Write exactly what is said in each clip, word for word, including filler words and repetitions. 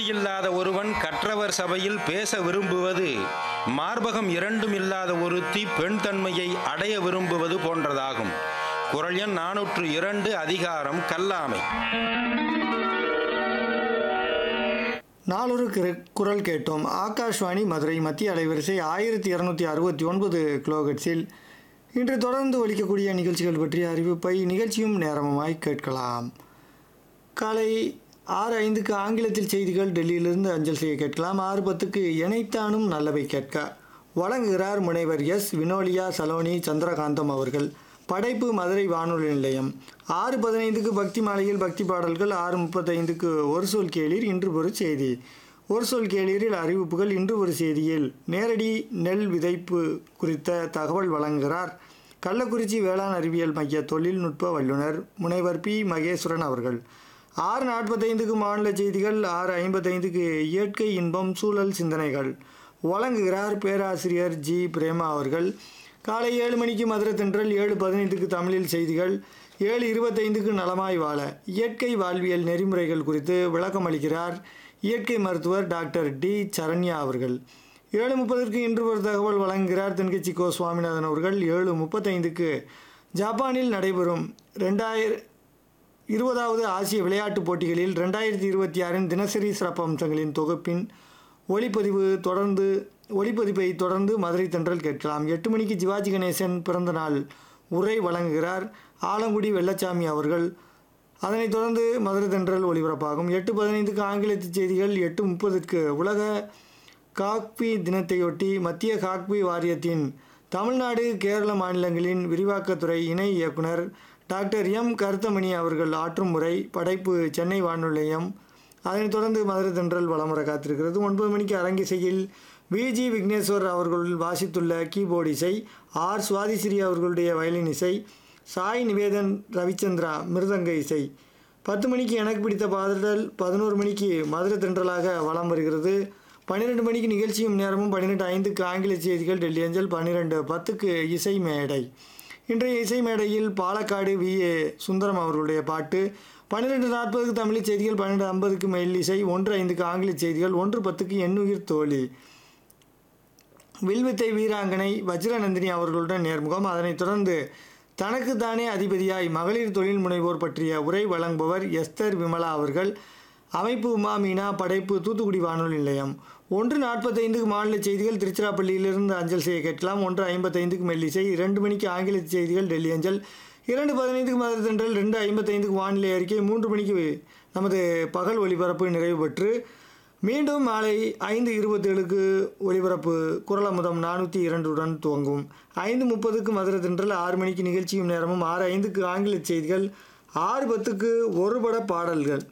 கல்வியில்லாத ஒருவன் கற்றவர் சபையில் பேச விரும்புவது மார்பகம் இரண்டும் இல்லாத ஒருத்தி பெண் தன்மையை அடைய விரும்புவது போன்றதாகும். குறள் எண் நானூற்று இரண்டு, அதிகாரம் கல்லாமை. நாளொரு குரல் கேட்டோம். ஆகாஷ்வாணி மதுரை மத்திய அலைவரிசை ஆயிரத்தி இருநூத்தி அறுபத்தி ஒன்பது கிலோஹெர்ட்ஸில் இன்று தொடர்ந்து ஒலிக்கக்கூடிய நிகழ்ச்சிகள் பற்றிய அறிவிப்பை நிகழ்ச்சியும் நேரமுமாய் கேட்கலாம். காலை ஆறு ஐந்துக்கு ஆங்கிலத்தில் செய்திகள் டெல்லியிலிருந்து அஞ்சல் செய்ய கேட்கலாம். ஆறு பத்துக்கு இணைத்தானும் நல்லவை கேட்க வழங்குகிறார் முனைவர் எஸ் வினோலியா சலோனி சந்திரகாந்தம் அவர்கள். படைப்பு மதுரை வானொலி நிலையம். ஆறு பதினைந்துக்கு பக்தி மாலையில் பக்தி பாடல்கள். ஆறு முப்பத்தைந்துக்கு ஒரு சொல் கேளீர் இன்று ஒரு செய்தி. ஒரு சொல் கேளீரில் அறிவிப்புகள். இன்று ஒரு செய்தியில் நேரடி நெல் விதைப்பு குறித்த தகவல் வழங்குகிறார் கள்ளக்குறிச்சி வேளாண் அறிவியல் மைய தொழில்நுட்ப வல்லுநர் முனைவர் பி மகேஸ்வரன் அவர்கள். ஆறு நாற்பத்தைந்துக்கு மாநில செய்திகள். ஆறு ஐம்பத்தைந்துக்கு இயற்கை இன்பம் சூழல் சிந்தனைகள் வழங்குகிறார் பேராசிரியர் ஜி பிரேமா அவர்கள். காலை ஏழு மணிக்கு மதுரை தென்றல். ஏழு பதினைந்துக்கு தமிழில் செய்திகள். ஏழு இருபத்தைந்துக்கு நலமாய் வாழ இயற்கை வாழ்வியல் நெறிமுறைகள் குறித்து விளக்கம் அளிக்கிறார் இயற்கை மருத்துவர் டாக்டர் டி சரண்யா அவர்கள். ஏழு முப்பதற்கு இன்று ஒரு தகவல் வழங்குகிறார் தென்கட்சி கோ சுவாமிநாதன் அவர்கள். ஏழு முப்பத்தைந்துக்கு ஜப்பானில் நடைபெறும் ரெண்டாயிர இருபதாவது ஆசிய விளையாட்டுப் போட்டிகளில் ரெண்டாயிரத்தி இருபத்தி ஆறின் தினசரி சிறப்பு அம்சங்களின் தொகுப்பின் ஒளிப்பதிவு தொடர்ந்து ஒளிப்பதிப்பை தொடர்ந்து மதுரை தென்றல் கேட்கலாம். எட்டு மணிக்கு சிவாஜி கணேசன் பிறந்த நாள் உரை வழங்குகிறார் ஆலங்குடி வெள்ளச்சாமி அவர்கள். அதனைத் தொடர்ந்து மதுரை தென்றல் ஒளிபரப்பாகும். எட்டு பதினைந்துக்கு ஆங்கிலத்து செய்திகள். எட்டு முப்பதுக்கு உலக காக்பி தினத்தையொட்டி மத்திய காக்பி வாரியத்தின் தமிழ்நாடு கேரள மாநிலங்களின் விரிவாக்கத்துறை இணை இயக்குனர் டாக்டர் எம் கருத்தமணி அவர்கள் ஆற்றும் முறை. படைப்பு சென்னை வானொலி நிலையம். அதனைத் தொடர்ந்து மதுரை தென்றல் வளமுறை காத்திருக்கிறது. ஒன்பது மணிக்கு அரங்கிசையில் விஜி விக்னேஸ்வர் அவர்கள் வாசித்துள்ள கீபோர்டு இசை. ஆர் சுவாதிஸ்ரீ அவர்களுடைய வயலின் இசை. சாய் நிவேதன் ரவிச்சந்திரா மிருதங்க இசை. பத்து மணிக்கு எனக்கு பிடித்த பாடல். பதினோரு மணிக்கு மதுரை தென்றலாக வலம் வருகிறது. பன்னிரெண்டு மணிக்கு நிகழ்ச்சியும் நேரமும். பன்னிரெண்டு ஐந்துக்கு ஆங்கில செய்திகள் டெல்லி அஞ்சல். பன்னிரெண்டு பத்துக்கு இசை மேடை. இன்றைய இசை மேடையில் பாலக்காடு வி ஏ சுந்தரம் அவர்களுடைய பாட்டு. பன்னிரெண்டு நாற்பதுக்கு தமிழ் செய்திகள். பன்னிரெண்டு ஐம்பதுக்கு மெயில் இசை. ஒன்று ஐந்துக்கு ஆங்கில செய்திகள். ஒன்று பத்துக்கு எண்ணுயிர் தோழி வில்வித்தை வீராங்கனை வஜ்ரநந்தினி அவர்களுடன் நேர்முகம். அதனைத் தொடர்ந்து தனக்கு தானே அதிபதியாய் மகளிர் தொழில் முனைவோர் பற்றிய உரை வழங்குபவர் எஸ்தர் விமலா அவர்கள். அமைப்பு உமா மீனா. படைப்பு தூத்துக்குடி வானொலி நிலையம். ஒன்று நாற்பத்தைந்துக்கு மாநில செய்திகள் திருச்சிராப்பள்ளியிலிருந்து அஞ்சல் செய்ய கேட்கலாம். ஒன்று ஐம்பத்தைந்துக்கு மெல்லிசை. இரண்டு மணிக்கு ஆங்கில செய்திகள் டெல்லி அஞ்சல். இரண்டு பதினைந்துக்கு மதுரை தென்றல். ரெண்டு ஐம்பத்தைந்துக்கு வானிலை அறிக்கை. மூன்று மணிக்கு நமது பகல் ஒலிபரப்பு நிறைவு பெற்று மீண்டும் மாலை ஐந்து இருபத்தேழுக்கு ஒலிபரப்பு குரல் அமுதம் நானூற்றி இரண்டுடன் துவங்கும். ஐந்து முப்பதுக்கு மதுரை தென்றல். ஆறு மணிக்கு நிகழ்ச்சியும் நேரமும். ஆறு ஐந்துக்கு ஆங்கில செய்திகள். ஆறு பத்துக்கு ஒருபட பாடல்கள்.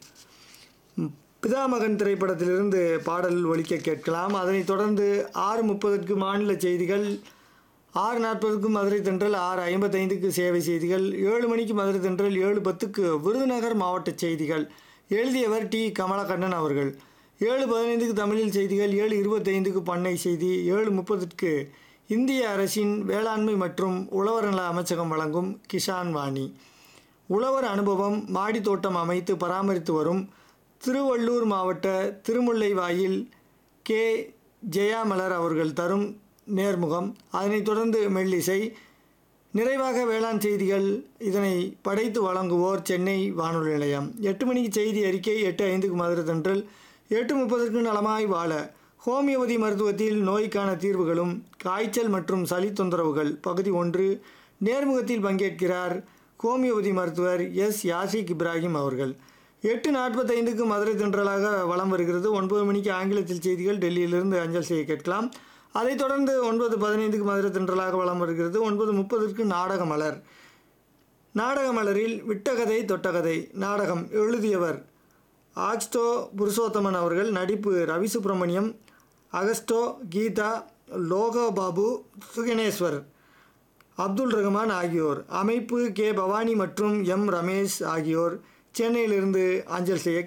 பிதாமகன் திரைப்படத்திலிருந்து பாடல் ஒலிக்க கேட்கலாம். அதனைத் தொடர்ந்து ஆறு முப்பதுக்கு மாநில செய்திகள். ஆறு நாற்பதுக்கு மதுரை தென்றல். ஆறு ஐம்பத்தைந்துக்கு சேவை செய்திகள். ஏழு மணிக்கு மதுரை தென்றல். ஏழு பத்துக்கு விருதுநகர் மாவட்ட செய்திகள். எழுதியவர் டி கமலக்கண்ணன் அவர்கள். ஏழு பதினைந்துக்கு தமிழில் செய்திகள். ஏழு இருபத்தைந்துக்கு பண்ணை செய்தி. ஏழு முப்பதுக்கு இந்திய அரசின் வேளாண்மை மற்றும் உழவர் நல அமைச்சகம் வழங்கும் கிஷான் வாணி. உழவர் அனுபவம். மாடி தோட்டம் அமைத்து பராமரித்து வரும் திருவள்ளூர் மாவட்ட திருமுல்லைவாயில் கே ஜெயாமலர் அவர்கள் தரும் நேர்முகம். அதனைத் தொடர்ந்து மெல்லிசை. நிறைவாக வேளாண் செய்திகள். இதனை படைத்து வழங்குவோர் சென்னை வானொலி நிலையம். எட்டு மணிக்கு செய்தி அறிக்கை. எட்டு ஐந்துக்கு மதுரை தென்றல். எட்டு முப்பதற்கு நலமாய் வாழ ஹோமியோபதி மருத்துவத்தில் நோய்க்கான தீர்வுகளும் காய்ச்சல் மற்றும் சளி தொந்தரவுகள் பகுதி ஒன்று. நேர்முகத்தில் பங்கேற்கிறார் ஹோமியோபதி மருத்துவர் எஸ் யாசிக் இப்ராஹிம் அவர்கள். எட்டு நாற்பத்தைந்துக்கு மதுரை தென்றலாக வலம் வருகிறது. ஒன்பது மணிக்கு ஆங்கிலத்தில் செய்திகள் டெல்லியிலிருந்து அஞ்சல் செய்ய கேட்கலாம். அதைத் தொடர்ந்து ஒன்பது பதினைந்துக்கு மதுரை தென்றலாக வலம் வருகிறது. ஒன்பது முப்பதுக்கு நாடக மலர். நாடக மலரில் விட்டகதை தொட்டகதை நாடகம் எழுதியவர் ஆக்ஸ்டோ புருஷோத்தமன் அவர்கள். நடிப்பு ரவி சுப்பிரமணியம், அகஸ்டோ, கீதா, லோகபாபு, சுகனேஸ்வர், அப்துல் ரஹ்மான் ஆகியோர். அமைப்பு கே பவானி மற்றும் எம் ரமேஷ் ஆகியோர் சென்னையிலிருந்து அஞ்சல் செய்ய